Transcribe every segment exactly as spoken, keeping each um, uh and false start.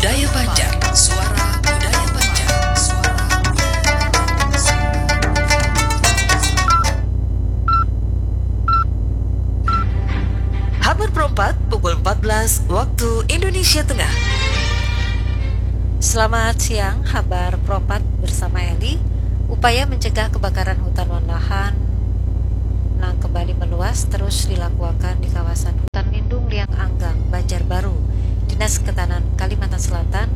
Budaya Banjar, suara budaya Banjar, suara Habar perempat pukul empat belas waktu Indonesia Tengah. Selamat siang, Habar Perempat bersama Eli. Upaya mencegah kebakaran hutan dan lahan yang kembali meluas terus dilakukan di kawasan hutan lindung Liang Anggang, Banjarbaru. Dinas Kehutanan Kalimantan Selatan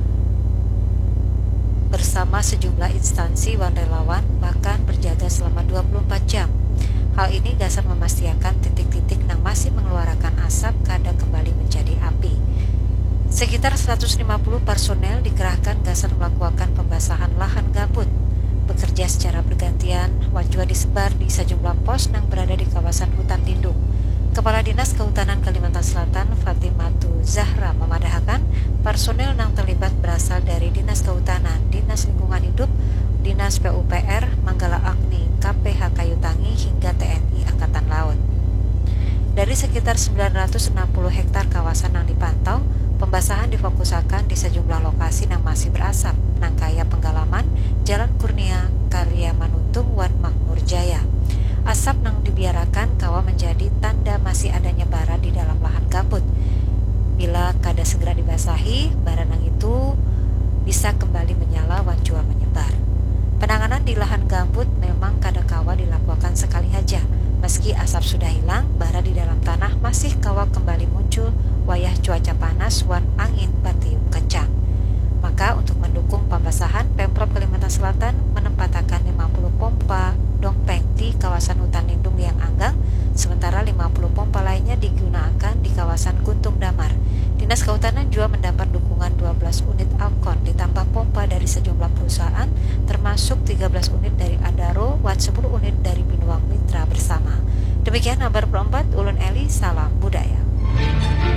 bersama sejumlah instansi dan relawan bahkan berjaga selama dua puluh empat jam. Hal ini dasar memastikan titik-titik yang masih mengeluarkan asap kada kembali menjadi api. Sekitar seratus lima puluh personel dikerahkan dasar melakukan pembasahan lahan gambut. Bekerja secara bergantian, wajwa disebar di sejumlah pos yang berada di kawasan hutan lindung. Kepala Dinas Kehutanan Kalimantan Selatan Fatimatu Zahra memadahkan personel yang terlibat berasal dari Dinas Kehutanan, Dinas Lingkungan Hidup, Dinas P U P R, Manggala Agni, K P H Kayu Tangi hingga T N I Angkatan Laut. Dari sekitar sembilan ratus enam puluh hektar kawasan yang dipantau, pembasahan difokuskan di sejumlah lokasi yang masih berasap, Nangkaya Penggalaman, Jalan Kurnia, Karya Manuntung, Wan Makmur Jaya. Asap yang dibiarkan kawa menjadi tanda masih adanya bara di dalam lahan gambut. Bila kada segera dibasahi, bara nang itu bisa kembali menyala wan jua menyebar. Penanganan di lahan gambut memang kada kawa dilakukan sekali saja. Meski asap sudah hilang, bara di dalam tanah masih kawa kembali muncul wayah cuaca panas wan angin bertiup kencang. Maka untuk mendukung pembasahan, Pemprov Kalimantan Selatan menempatkan lima puluh pompa dompeng di kawasan hutan lindung Liang Anggang, sementara lima puluh pompa lainnya digunakan di kawasan Guntung Damar. Dinas Kehutanan juga mendapat dukungan dua belas unit Alkon ditambah pompa dari sejumlah perusahaan, termasuk tiga belas unit dari Adaro, dan sepuluh unit dari Binuang Mitra bersama. Demikian kabar perempat, Ulun Eli, salam budaya.